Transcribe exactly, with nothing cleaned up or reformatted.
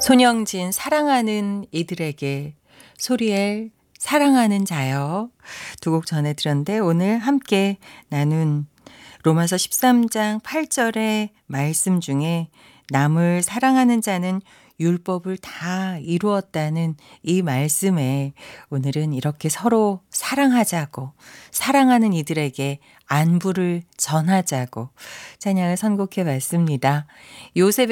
손영진 사랑하는 이들에게 소리엘 사랑하는 자여 두 곡 전해 들었는데 오늘 함께 나눈 로마서 십삼 장 팔 절의 말씀 중에 남을 사랑하는 자는 율법을 다 이루었다는 이 말씀에 오늘은 이렇게 서로 사랑하자고 사랑하는 이들에게 안부를 전하자고 찬양을 선곡해 봤습니다. 요셉의